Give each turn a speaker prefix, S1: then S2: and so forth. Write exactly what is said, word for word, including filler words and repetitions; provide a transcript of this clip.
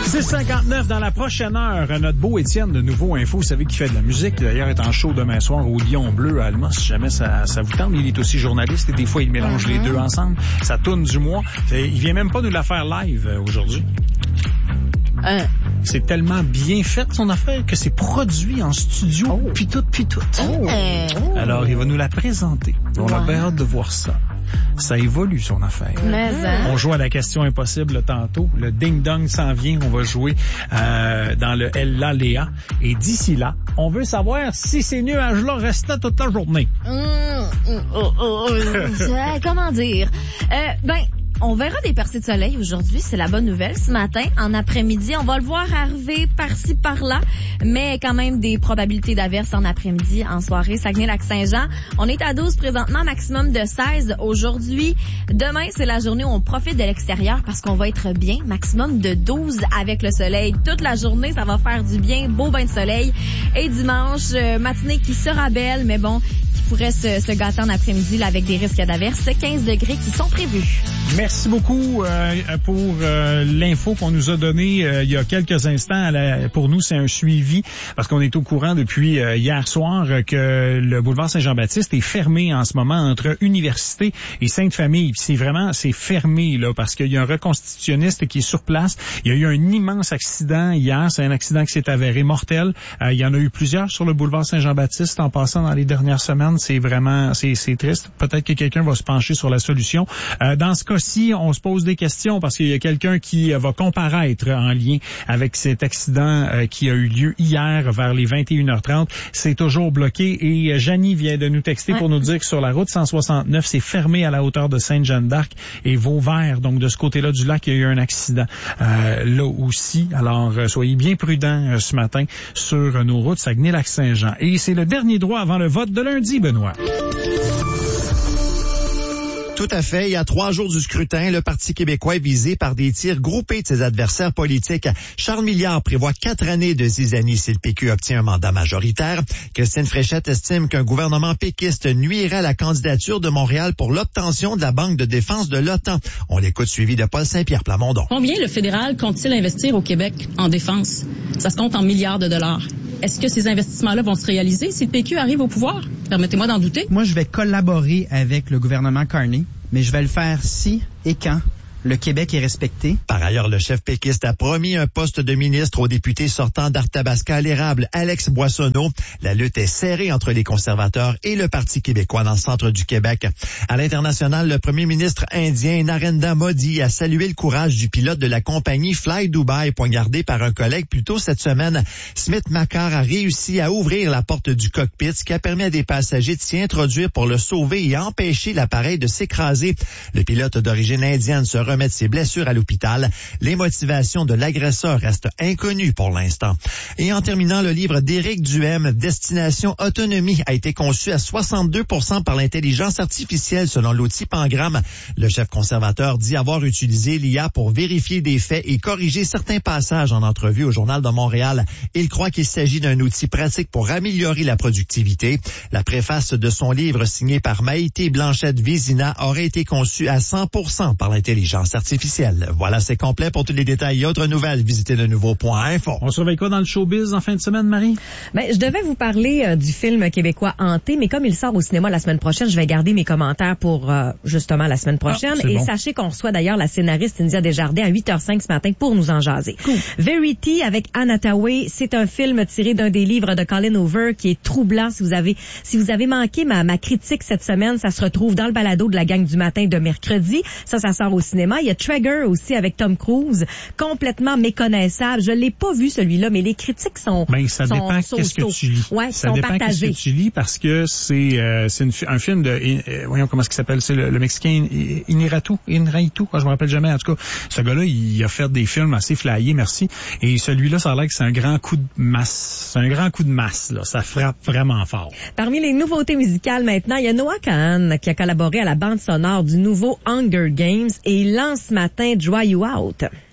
S1: six cinquante-neuf dans la prochaine heure. Notre beau Étienne de Nouveau Info, vous savez qu'il fait de la musique. D'ailleurs, est en show demain soir au Lion Bleu à Alma, si jamais ça, ça vous tente. Il est aussi journaliste et des fois, il mélange mm-hmm. les deux ensemble. Ça tourne du mois. Il vient même pas nous la faire live euh, aujourd'hui.
S2: Euh.
S1: C'est tellement bien fait, son affaire, que c'est produit en studio, oh. puis tout, puis tout.
S2: Oh.
S1: Alors, il va nous la présenter. On ouais. a bien hâte de voir ça. Ça évolue, son affaire.
S2: Mais
S1: on joue à la question impossible tantôt. Le ding-dong s'en vient. On va jouer euh, dans le Ella Léa. Et d'ici là, on veut savoir si ces nuages-là restaient toute la journée.
S2: Mmh, mmh, oh, oh, oh, comment dire? Euh, ben... On verra des percées de soleil aujourd'hui, c'est la bonne nouvelle. Ce matin, en après-midi, on va le voir arriver par-ci, par-là, mais quand même des probabilités d'averses en après-midi, en soirée. Saguenay-Lac-Saint-Jean, on est à douze présentement, maximum de seize aujourd'hui. Demain, c'est la journée où on profite de l'extérieur parce qu'on va être bien, maximum de douze avec le soleil. Toute la journée, ça va faire du bien, beau bain de soleil. Et dimanche, euh, matinée qui sera belle, mais bon, qui pourrait se, se gâter en après-midi là, avec des risques d'averses. quinze degrés qui sont prévus.
S1: Merci beaucoup euh, pour euh, l'info qu'on nous a donnée euh, il y a quelques instants. La, pour nous, c'est un suivi parce qu'on est au courant depuis euh, hier soir que le boulevard Saint-Jean-Baptiste est fermé en ce moment entre Université et Sainte-Famille. Puis c'est vraiment, c'est fermé là parce qu'il y a un reconstitutionniste qui est sur place. Il y a eu un immense accident hier. C'est un accident qui s'est avéré mortel. Euh, il y en a eu plusieurs sur le boulevard Saint-Jean-Baptiste en passant dans les dernières semaines. C'est vraiment, c'est, c'est triste. Peut-être que quelqu'un va se pencher sur la solution. Euh, dans ce cas-ci, on se pose des questions parce qu'il y a quelqu'un qui va comparaître en lien avec cet accident euh, qui a eu lieu hier vers les vingt et une heures trente. C'est toujours bloqué et euh, Janie vient de nous texter ouais. pour nous dire que sur la route cent soixante-neuf, c'est fermé à la hauteur de Sainte-Jeanne-d'Arc et Vauvert. Donc, de ce côté-là du lac, il y a eu un accident euh, là aussi. Alors, euh, soyez bien prudents euh, ce matin sur nos routes Saguenay-Lac-Saint-Jean. Et c'est le dernier droit avant le vote de lundi, Benoît.
S3: Tout à fait. Il y a trois jours du scrutin, le Parti québécois est visé par des tirs groupés de ses adversaires politiques. Charles Milliard prévoit quatre années de zizanie si le P Q obtient un mandat majoritaire. Christine Fréchette estime qu'un gouvernement péquiste nuirait à la candidature de Montréal pour l'obtention de la Banque de défense de l'OTAN. On l'écoute suivi de Paul Saint-Pierre Plamondon.
S4: Combien le fédéral compte-t-il investir au Québec en défense? Ça se compte en milliards de dollars. Est-ce que ces investissements-là vont se réaliser si le P Q arrive au pouvoir? Permettez-moi d'en douter.
S5: Moi, je vais collaborer avec le gouvernement Carney, mais je vais le faire si et quand le Québec est respecté.
S3: Par ailleurs, le chef péquiste a promis un poste de ministre au député sortant d'Arthabasca à l'érable, Alex Boissonneau. La lutte est serrée entre les conservateurs et le Parti québécois dans le centre du Québec. À l'international, le premier ministre indien Narendra Modi a salué le courage du pilote de la compagnie Fly Dubai poignardé par un collègue plus tôt cette semaine. Smith Makar a réussi à ouvrir la porte du cockpit, ce qui a permis à des passagers de s'y introduire pour le sauver et empêcher l'appareil de s'écraser. Le pilote d'origine indienne se remettre ses blessures à l'hôpital. Les motivations de l'agresseur restent inconnues pour l'instant. Et en terminant, le livre d'Éric Duhem, Destination Autonomie, a été conçu à soixante-deux pour cent par l'intelligence artificielle selon l'outil Pangram. Le chef conservateur dit avoir utilisé l'I A pour vérifier des faits et corriger certains passages en entrevue au Journal de Montréal. Il croit qu'il s'agit d'un outil pratique pour améliorer la productivité. La préface de son livre signé par Maïté Blanchette-Vézina aurait été conçue à cent pour cent par l'intelligence artificielle. Voilà, c'est complet. Pour tous les détails et autres nouvelles, visitez le nouveau point info.
S1: On surveille quoi dans le showbiz en fin de semaine, Marie?
S6: Ben, je devais vous parler euh, du film québécois Hanté, mais comme il sort au cinéma la semaine prochaine, je vais garder mes commentaires pour euh, justement la semaine prochaine. Ah, et bon. Sachez qu'on reçoit d'ailleurs la scénariste India Desjardins à huit heures cinq ce matin pour nous en jaser. Cool. Verity avec Anne Hathaway, c'est un film tiré d'un des livres de Colin Hoover qui est troublant. Si vous avez si vous avez manqué ma, ma critique cette semaine, ça se retrouve dans le balado de la gang du matin de mercredi. Ça, ça sort au cinéma. Il y a Trigger aussi avec Tom Cruise, complètement méconnaissable. Je l'ai pas vu celui-là, mais les critiques sont
S1: Ben ça
S6: sont,
S1: dépend
S6: sont
S1: qu'est-ce que tu lis.
S6: Ouais,
S1: ça
S6: sont
S1: dépend
S6: partagés.
S1: qu'est-ce que tu lis parce que c'est euh, c'est une, un film de euh, voyons comment est-ce qu'il s'appelle, c'est le, le Mexicain Inarritu, Inarritu, je me rappelle jamais en tout cas. Ce gars-là, il a fait des films assez flyés, merci. Et celui-là, ça a l'air que c'est un grand coup de masse, c'est un grand coup de masse là, ça frappe vraiment fort.
S6: Parmi les nouveautés musicales maintenant, il y a Noah Kahan qui a collaboré à la bande sonore du nouveau Hunger Games et il lance ce matin Dry You Out.